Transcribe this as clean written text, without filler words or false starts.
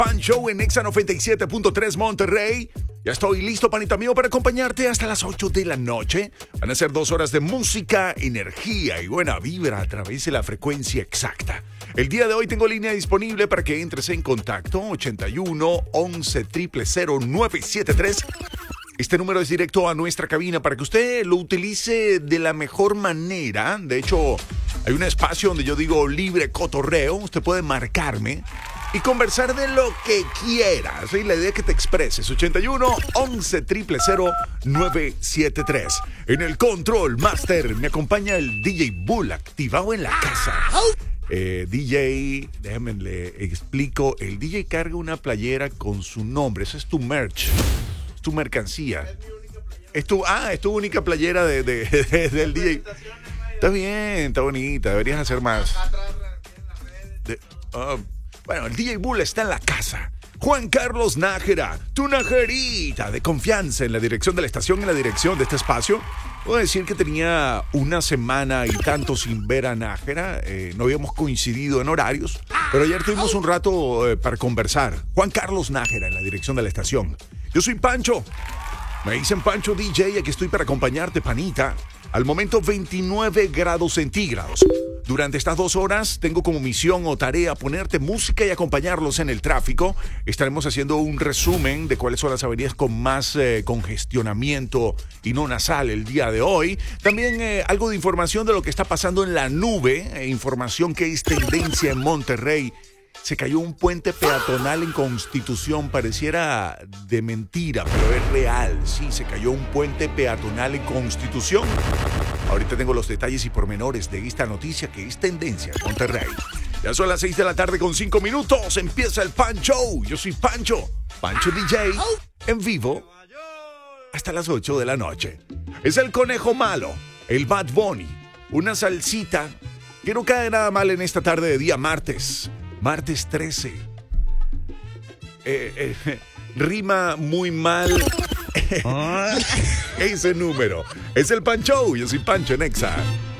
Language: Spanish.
Pan Show en Exa 97.3 Monterrey. Ya estoy listo, panita mío, para acompañarte hasta las 8 de la noche. Van a ser 2 horas de música, energía y buena vibra a través de la frecuencia exacta. El día de hoy tengo línea disponible para que entres en contacto. 81 11 000 973. Este número es directo a nuestra cabina para que usted lo utilice de la mejor manera. De hecho, hay un espacio donde yo digo libre cotorreo. Usted puede marcarme y conversar de lo que quiera. ¿Sí? La idea es que te expreses. 81 11 000 973. En el Control Master me acompaña el DJ Bull, activado en la casa. DJ, déjenme le explico. El DJ carga una playera con su nombre. Eso es tu merch. Es tu mercancía. Es tu única playera del DJ. Está bien, está bonita. Deberías hacer más. Bueno, el DJ Bull está en la casa. Juan Carlos Nájera, tu najerita de confianza en la dirección de la estación, en la dirección de este espacio. Puedo decir que tenía una semana y tanto sin ver a Nájera. No habíamos coincidido en horarios, pero ayer tuvimos un rato para conversar. Juan Carlos Nájera en la dirección de la estación. Yo soy Pancho. Me dicen Pancho DJ, aquí estoy para acompañarte, panita. Al momento 29 grados centígrados. Durante estas 2 horas tengo como misión o tarea ponerte música y acompañarlos en el tráfico. Estaremos haciendo un resumen de cuáles son las avenidas con más congestionamiento y no nasal el día de hoy. También algo de información de lo que está pasando en la nube. Información que es tendencia en Monterrey. Se cayó un puente peatonal en Constitución. Pareciera de mentira, pero es real. Sí, se cayó un puente peatonal en Constitución. Ahorita tengo los detalles y pormenores de esta noticia que es tendencia en Monterrey. Ya son las 6 de la tarde con 5 minutos. Empieza el Pan Show. Yo soy Pancho DJ, en vivo hasta las 8 de la noche. Es el Conejo Malo, el Bad Bunny, una salsita que no cae nada mal en esta tarde de día martes 13. Rima muy mal ese número. Es el Pan Show. Yo soy Pancho en Exa.